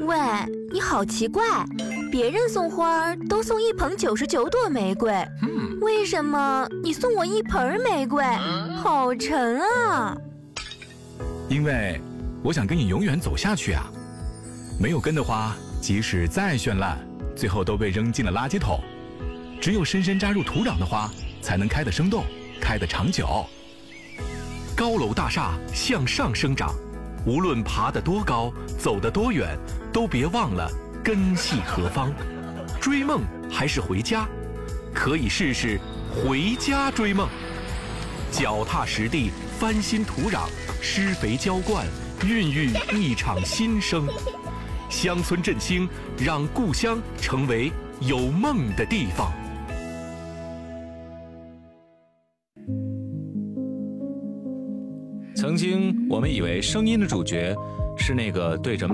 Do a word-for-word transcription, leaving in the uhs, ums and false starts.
喂，你好奇怪，别人送花都送一捧九十九朵玫瑰， 嗯， 为什么你送我一盆玫瑰？好沉啊！ 因为我想跟你永远走下去啊。没有根的花，即使再绚烂，最后都被扔进了垃圾桶。只有深深扎入土壤的花，才能开得生动，开得长久。 高楼大厦向上生长，无论爬得多高，走得多远，都别忘了根系何方。追梦还是回家，可以试试回家追梦。脚踏实地，翻新土壤，施肥浇灌，孕育一场新生。乡村振兴，让故乡成为有梦的地方。 曾经我们以为声音的主角是那个对着